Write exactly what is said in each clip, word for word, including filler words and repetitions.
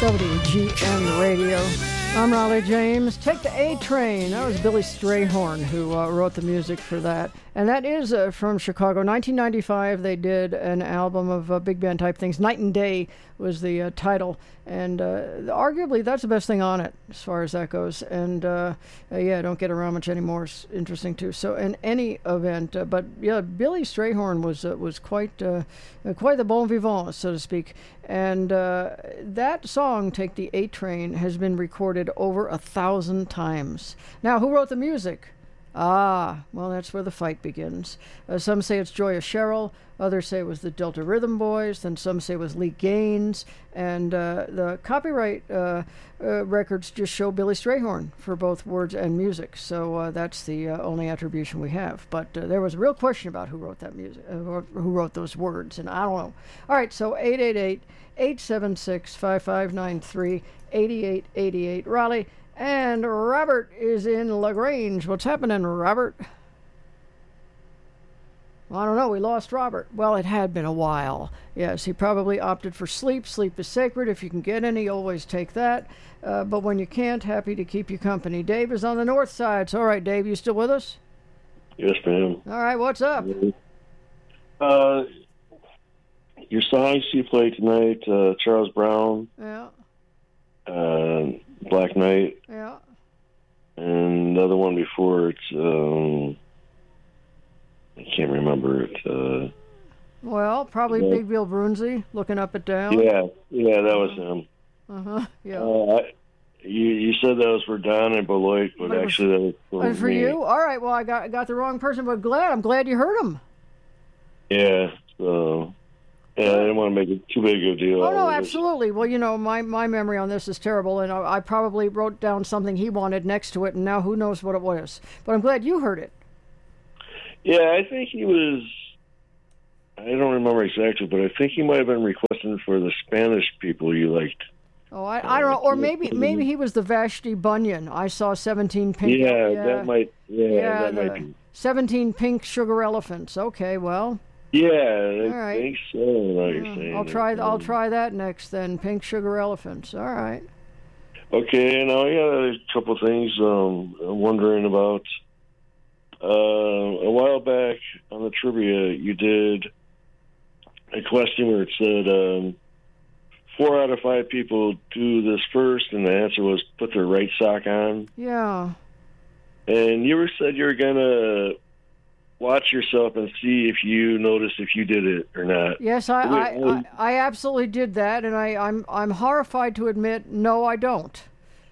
W G N Radio. I'm Raleigh James. Take the A Train. That was Billy Strayhorn who uh, wrote the music for that. And that is uh, from Chicago. nineteen ninety-five, they did an album of uh, big band type things. Night and Day was the uh, title. And uh, arguably, that's the best thing on it as far as that goes. And uh, uh, yeah, don't get around much anymore. It's interesting too. So in any event, uh, but yeah, Billy Strayhorn was uh, was quite uh, uh, quite the bon vivant, so to speak. And uh, that song, Take the A Train, has been recorded over a thousand times. Now, who wrote the music? Ah, well, that's where the fight begins. Uh, some say it's Joya Sherrill, others say it was the Delta Rhythm Boys, then some say it was Lee Gaines, and uh, the copyright uh, uh, records just show Billy Strayhorn for both words and music, so uh, that's the uh, only attribution we have. But uh, there was a real question about who wrote that music, uh, or who wrote those words, and I don't know. All right, so eight eight eight, eight seven six, five five nine three, eight eight eight eight, Raleigh. And Robert is in LaGrange. What's happening, Robert? Well, I don't know. We lost Robert. Well, it had been a while. Yes, he probably opted for sleep. Sleep is sacred. If you can get any, always take that. Uh, but when you can't, happy to keep you company. Dave is on the north side. So, all right, Dave, you still with us? Yes, ma'am. All right, what's up? Uh, your songs you played tonight, uh, Charles Brown. Yeah. Uh, Black Knight. Yeah. And another one before it, um, I can't remember it. Uh, well, probably yeah. Big Bill Brunzi, Looking Up and Down. Yeah, yeah, that was him. Uh-huh, yeah. Uh, I, you, you said that was for Don and Beloit, but, But it actually that was for, And for me. you? All right, well, I got I got the wrong person, but glad. I'm glad you heard him. Yeah, so... Yeah, I didn't want to make it too big of a deal. Oh, no, absolutely. Well, you know, my, my memory on this is terrible, and I, I probably wrote down something he wanted next to it, and now who knows what it was. But I'm glad you heard it. Yeah, I think he was... I don't remember exactly, but I think he might have been requesting for the Spanish people you liked. Oh, I, I don't know. Or maybe maybe he was the Vashti Bunyan. I saw seventeen pink... Yeah, yeah. that might... Yeah, yeah that might be. seventeen pink sugar elephants. Okay, well... Yeah, I All right. think so. What you're Uh, saying. I'll try. I'll try that next. Then pink sugar elephants. All right. Okay, now I got a couple things um, I'm wondering about. Uh, a while back on the trivia, you did a question where it said um, four out of five people do this first, and the answer was put their right sock on. Yeah. And you were said you were gonna watch yourself and see if you noticed if you did it or not. Yes, I, Wait, I, I, I absolutely did that, and I, I'm I'm horrified to admit, no, I don't.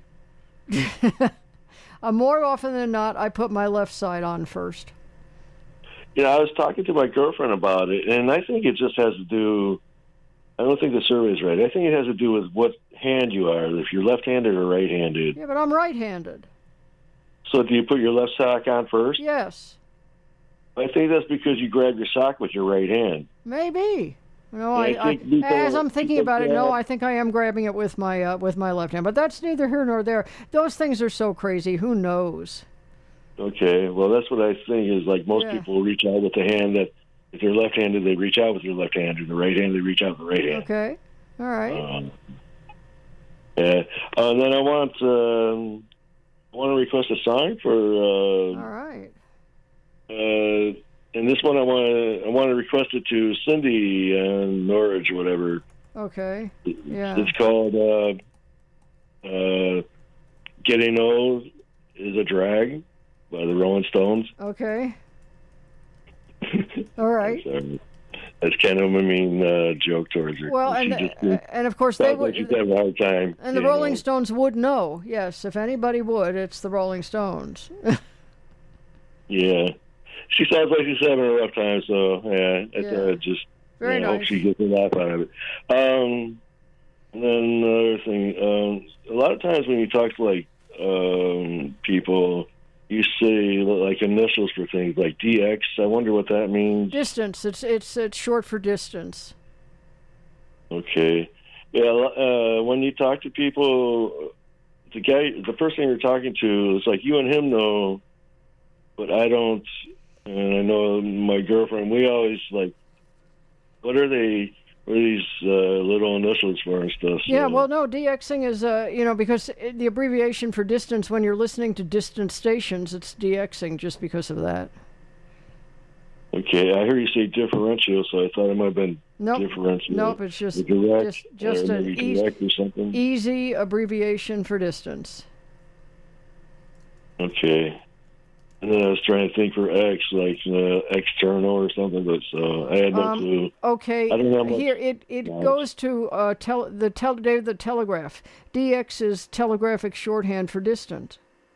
uh, more often than not, I put my left side on first. You know, I was talking to my girlfriend about it, and I think it just has to do, I don't think the survey is right. I think it has to do with what hand you are, if you're left-handed or right-handed. Yeah, but I'm right-handed. So do you put your left sock on first? Yes. I think that's because you grab your sock with your right hand. Maybe. No, I I, I, think people- as I'm thinking people about it, no, grab- I think I am grabbing it with my uh, with my left hand. But that's neither here nor there. Those things are so crazy. Who knows? Okay, well, that's what I think is like most Yeah. people reach out with the hand that, if they're left-handed, they reach out with their left hand, or the right-handed, they reach out with the right hand. Okay. All right. Um, yeah. Uh, and then I want um, I want to request a song for. Uh, All right. Uh, and this one I want to I want to request it to Cindy and Norwich or whatever. Okay. Yeah. It's called uh, uh, "Getting Old Is a Drag" by the Rolling Stones. Okay. All right. Sorry. That's kind of a mean uh, joke towards her. Well, She and just- uh, and of course they sounds like would. she's having a hard time. And the you Rolling know. Stones would know. Yes, if anybody would, it's the Rolling Stones. Yeah. She sounds like she's having a rough time, so yeah, I Yeah. uh, just Very you know, hope nice. she gets a laugh out of it. Um, and then another thing, um, a lot of times when you talk to like um, people, you say like initials for things like D X. I wonder what that means. Distance. It's it's it's short for distance. Okay. Yeah. Uh, when you talk to people, the guy, the person you're talking to, it's like you and him know, but I don't. And I know my girlfriend. We always like, what are they? what are these uh, little initials for and stuff? So. Yeah, well, no, DXing is, uh, you know, because the abbreviation for distance, when you're listening to distant stations, it's DXing just because of that. Okay, I heard you say differential, so I thought it might have been nope. differential. Nope, it's just direct, just, just an easy, or something. easy abbreviation for distance. Okay. And then I was trying to think for X, like uh, external or something, but so I had no um, clue. Okay, I don't know here it, it goes to uh, tel- the tel- day of the telegraph. D X is telegraphic shorthand for distant.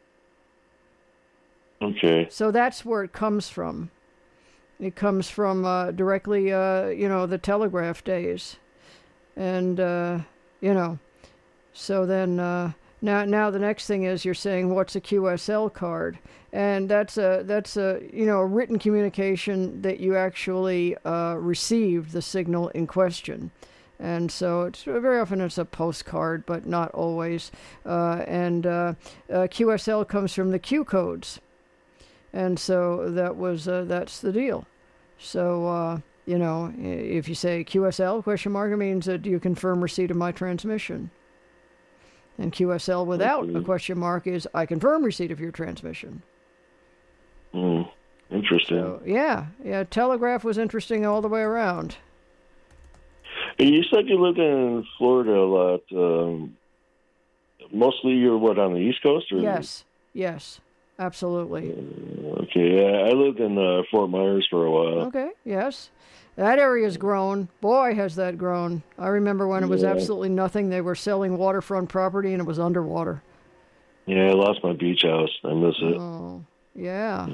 Okay. So that's where it comes from. It comes from uh, directly, uh, you know, the telegraph days, and uh, you know, so then uh, now now the next thing is you're saying what's a Q S L card, and that's a that's a you know a written communication that you actually uh, received the signal in question. And so it's very often it's a postcard, but not always. Uh, and uh, uh, Q S L comes from the Q codes. And so that was uh, that's the deal. So uh, you know, if you say Q S L question mark, it means that you confirm receipt of my transmission. And Q S L without a question mark is I confirm receipt of your transmission. Mm, interesting. So, yeah, yeah. Telegraph was interesting all the way around. You said you lived in Florida a lot. Um, mostly, you're what on the East Coast, or yes, yes. Absolutely. Okay, yeah, I lived in uh, Fort Myers for a while. Okay, yes. That area's grown. Boy, has that grown. I remember when it was yeah. absolutely nothing. They were selling waterfront property and it was underwater. Yeah, I lost my beach house. I miss it. Oh, yeah.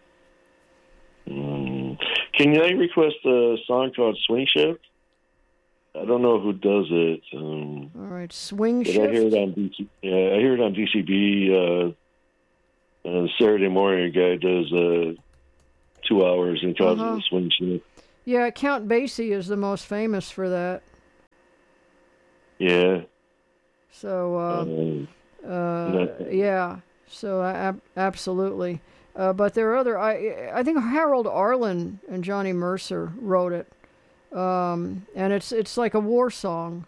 Mm. Can I request a song called Swing Shift? I don't know who does it. Um, All right, Swing but Shift? I hear it on D C, yeah, I hear it on D C B. Uh, Uh, Saturday morning, a guy does uh, two hours and calls uh-huh. it a swing shift. Yeah, Count Basie is the most famous for that. Yeah. So, uh, um, uh, yeah. So, uh, absolutely. Uh, but there are other. I I think Harold Arlen and Johnny Mercer wrote it, um, and it's it's like a war song.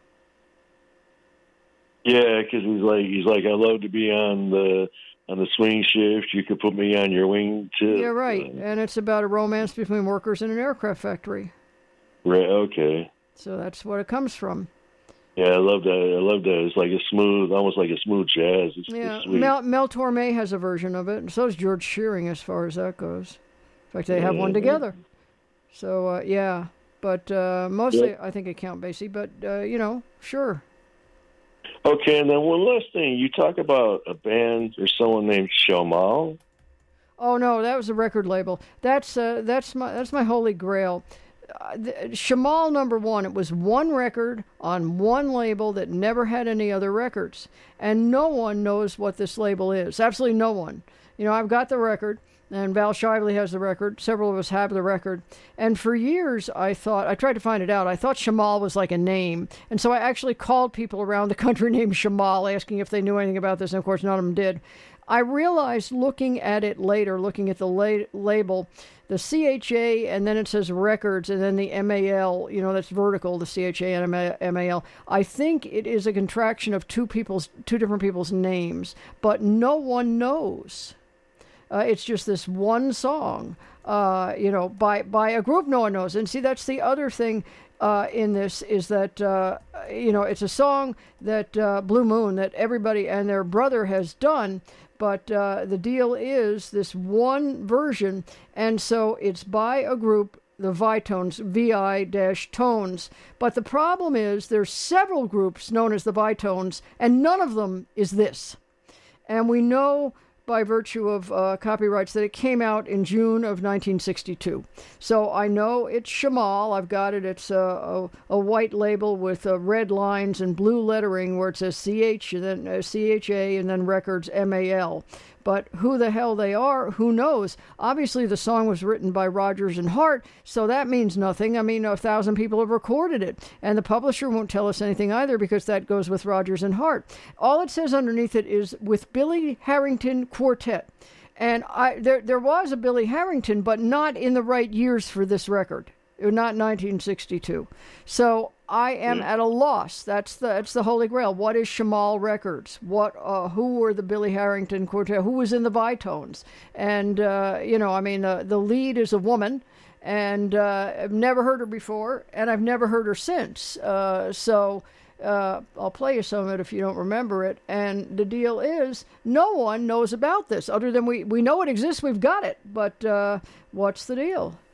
Yeah, because he's like he's like I love to be on the. On the swing shift, you could put me on your wing too. Yeah, right. Uh, and it's about a romance between workers in an aircraft factory. Right. Okay. So that's what it comes from. Yeah, I love that. I love that. It's like a smooth, almost like a smooth jazz. It's, yeah, it's sweet. Mel, Mel Torme has a version of it, and so does George Shearing, as far as that goes. In fact, they have yeah. one together. So uh, yeah, but uh, mostly yep. I think it Count Basie. But uh, you know, sure. Okay, and then one last thing. You talk about a band or someone named Shamal. Oh no, that was a record label. That's uh, that's my that's my holy grail. Uh, the, Shamal number one. It was one record on one label that never had any other records, and no one knows what this label is. Absolutely no one. You know, I've got the record, and Val Shively has the record. Several of us have the record. And for years, I thought, I tried to find it out. I thought Shamal was like a name. And so I actually called people around the country named Shamal, asking if they knew anything about this. And of course, none of them did. I realized looking at it later, looking at the la- label, the C H A, and then it says records, and then the M A L, you know, that's vertical, the C H A and M A L. I think it is a contraction of two people's, two different people's names, but no one knows. Uh, it's just this one song, uh, you know, by by a group no one knows. And see, that's the other thing uh, in this is that, uh, you know, it's a song that uh, Blue Moon, that everybody and their brother has done. But uh, the deal is this one version. And so it's by a group, the Vitones, V I-Tones. But the problem is there's several groups known as the Vitones, and none of them is this. And we know by virtue of uh, copyrights that it came out in June of nineteen sixty-two. So I know it's Shamal. I've got it. It's a, a, a white label with uh, red lines and blue lettering where it says C H and then uh, C H A and then records M A L. But who the hell they are, who knows? Obviously, the song was written by Rodgers and Hart, so that means nothing. I mean, a thousand people have recorded it, and the publisher won't tell us anything either because that goes with Rodgers and Hart. All it says underneath it is with Billy Harrington Quartet. And I there there was a Billy Harrington, but not in the right years for this record. not nineteen sixty-two. So I am at a loss. That's the that's the Holy Grail. What is Shamal Records? What uh, who were the Billy Harrington Quartet? Who was in the Vitones? And uh, you know, I mean, uh, the lead is a woman, and uh, I've never heard her before, and I've never heard her since. Uh, so. Uh, I'll play you some of it if you don't remember it. And the deal is, no one knows about this other than we, we know it exists, we've got it. But uh, what's the deal?